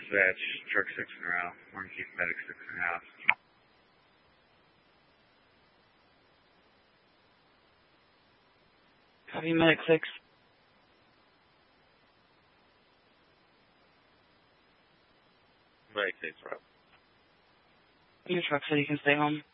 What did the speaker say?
dispatch, truck 6 en route, Orange Chief Medic 6 and a half. Copy, Medic 6. Medic 6, route. Your truck so you can stay home.